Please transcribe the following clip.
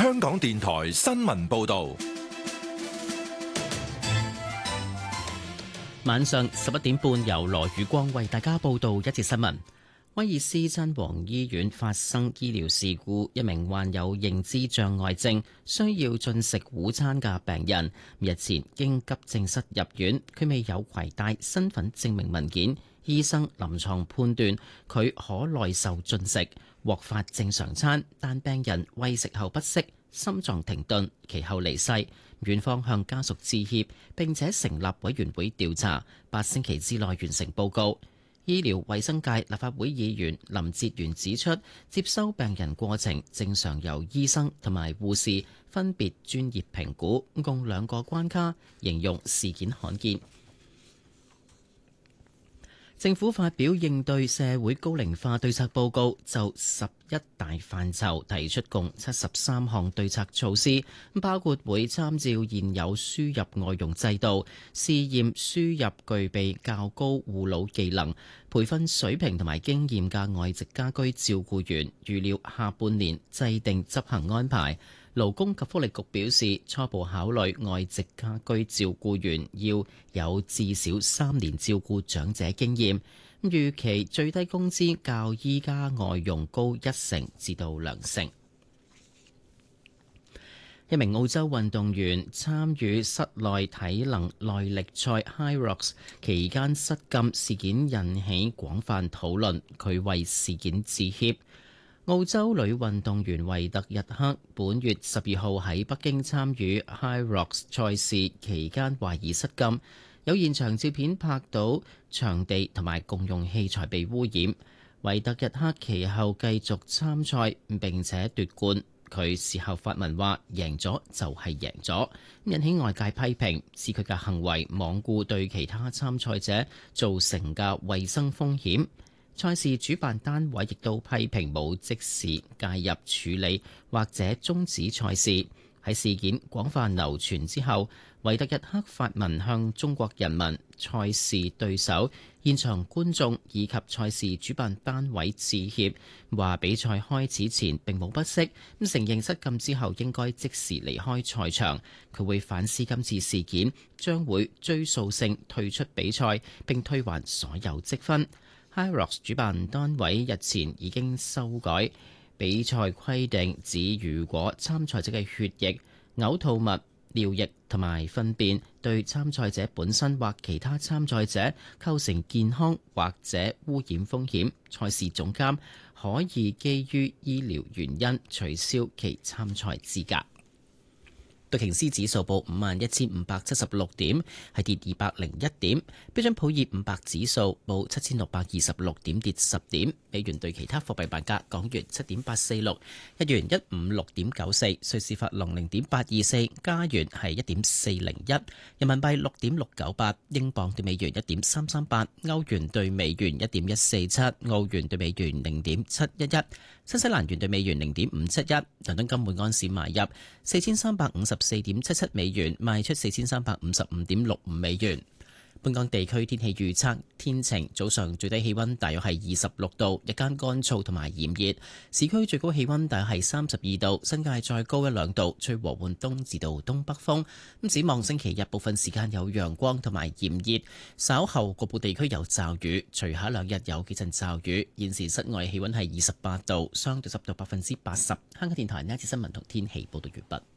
香港電台新聞報道。 晚上11點半，由羅宇光為大家報道一節新聞。威爾斯親王醫院發生醫療事故，一名患有認知障礙症、需要進食午餐嘅病人，日前經急症室入院，佢未有攜帶身份證明文件，醫生臨床判斷佢可耐受進食，獲發正常餐，但病人餵食後不適，心臟停頓，其後離世。院方向家屬致歉，並且成立委員會調查，8星期之內完成報告。醫療衛生界立法會議員林哲玄指出，接收病人過程正常由醫生同埋護士分別專業評估，共2個關卡，形容事件罕見。政府發表應對社會高齡化對策報告，就11大範疇提出共73項對策措施，包括會參照現有輸入外傭制度，試驗輸入具備較高護老技能、培訓水平同埋經驗嘅外籍家居照顧員，預料下半年制定執行安排。勞工及福利局表示，初步考慮外籍家居照顧員要有至少3年照顧長者經驗，預期最低工資較依家外傭高1成至到2成。一名澳洲運動員參與室內體能耐力賽 High Rocks 期間失禁事件引起廣泛討論，佢為事件致歉。澳洲女運動員維特日克本月12號喺北京參與 High Rocks 賽事期間懷疑失禁，有現場照片拍到場地同埋共用器材被污染。維特日克其後繼續參賽並且奪冠，佢事後發文話贏咗就係贏咗，引起外界批評，指佢嘅行為罔顧對其他參賽者造成嘅衛生風險。賽事主辦單位亦都批評冇即時介入處理或者終止賽事。喺事件廣泛流傳之後，維特日克發文向中國人民、賽事對手、現場觀眾以及賽事主辦單位致歉，話比賽開始前並冇不適，承認失禁之後應該即時離開賽場。佢會反思今次事件，將會追溯性退出比賽並退還所有積分。High Rocks 主辦單位日前已經修改比賽規定，指如果參賽者嘅血液、嘔吐物、尿液同埋糞便對參賽者本身或其他參賽者構成健康或者污染風險，賽事總監可以基於醫療原因取消其參賽資格。道瓊斯指數報51,576點，係跌201點。標準普爾500指數報7,626點，跌10點。美元對其他貨幣價格：港元7.846，日元156.94，瑞士法郎0.824，加元係1.401，人民幣6.698，英鎊對美元1.338，歐元對美元1.147，澳元對美元0.711，新西蘭元對美元0.571。倫敦金每安士買入4354.77美元，賣出4355.65美元。本港地區天氣預測：天晴，早上最低氣溫大約係26度，日間乾燥同埋炎熱，市區最高氣溫大約係32度，新界再高1-2度，吹和緩東至到東北風。咁展望星期日部分時間有陽光同埋炎熱，稍後局部地區有驟雨，隨後2日有幾陣驟雨。現時室外氣溫係28度，相對濕度80%。香港電台呢一次新聞同天氣報道完畢。